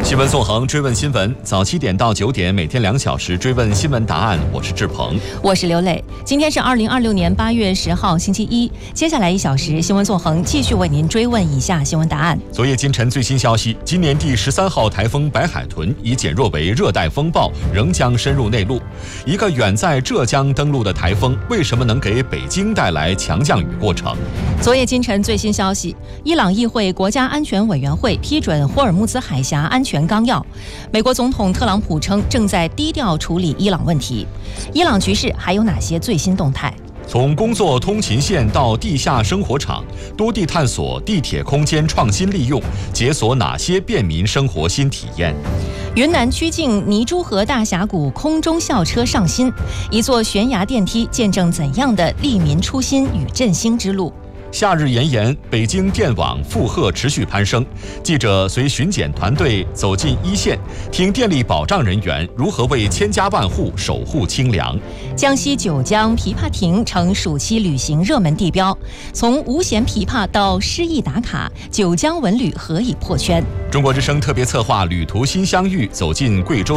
新闻纵横，追问新闻，早7点到9点，每天2小时追问新闻答案。我是志鹏， 我是刘磊。今天是2026年8月10号，星期一。接下来1小时，新闻纵横继续为您追问以下新闻答案。 昨夜今晨最新消息，今年第13号台风白海豚已减弱为热带风暴，仍将深入内陆。一个远在浙江登陆的台风，为什么能给北京带来强降雨过程？ 昨夜今晨最新消息，伊朗议会国家安全委员会批准霍尔木兹海峡安全纲要。美国总统特朗普称正在低调处理伊朗问题。伊朗局势还有哪些最新动态？ 从工作通勤线到地下生活场，多地探索地铁空间创新利用，解锁哪些便民生活新体验？ 云南曲靖泥珠河大峡谷空中校车上新，一座悬崖电梯见证怎样的利民初心与振兴之路？ 夏日炎炎，北京电网负荷持续攀升。记者随巡检团队走进一线，听电力保障人员如何为千家万户守护清凉。 江西九江琵琶亭成暑期旅行热门地标，从无弦琵琶到诗意打卡，九江文旅何以破圈？ 中国之声特别策划旅途新相遇，走进贵州